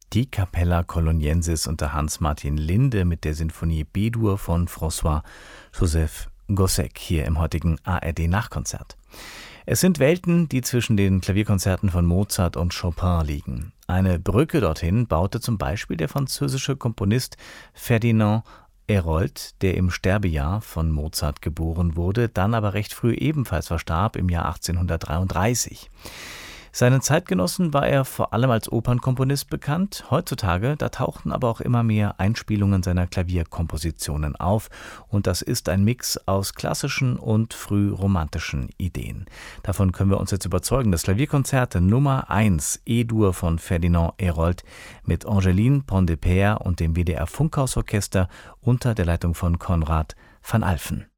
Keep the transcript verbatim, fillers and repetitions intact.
Die Capella Coloniensis unter Hans-Martin Linde mit der Sinfonie B-Dur von François-Joseph Gossec hier im heutigen A R D-Nachkonzert. Es sind Welten, die zwischen den Klavierkonzerten von Mozart und Chopin liegen. Eine Brücke dorthin baute zum Beispiel der französische Komponist Ferdinand Hérold, der im Sterbejahr von Mozart geboren wurde, dann aber recht früh ebenfalls verstarb im Jahr achtzehnhundertdreiunddreißig. Seinen Zeitgenossen war er vor allem als Opernkomponist bekannt. Heutzutage, da tauchten aber auch immer mehr Einspielungen seiner Klavierkompositionen auf. Und das ist ein Mix aus klassischen und frühromantischen Ideen. Davon können wir uns jetzt überzeugen. Das Klavierkonzert Nummer eins, E-Dur von Ferdinand Hérold mit Angeline Pontdepère und dem W D R Funkhausorchester unter der Leitung von Konrad van Alphen.